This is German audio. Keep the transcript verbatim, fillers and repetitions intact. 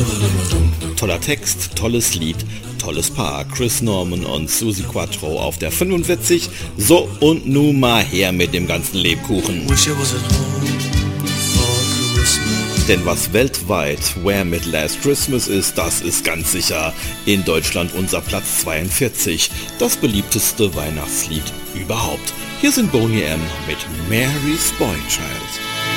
Toller Text, tolles Lied, tolles Paar. Chris Norman und Suzi Quatro auf der fünfundvierzig. So, und nun mal her mit dem ganzen Lebkuchen. Denn was weltweit Wham! Mit Last Christmas ist, das ist ganz sicher in Deutschland unser Platz zweiundvierzig. Das beliebteste Weihnachtslied überhaupt. Hier sind Boney M. mit Mary's Boy Child.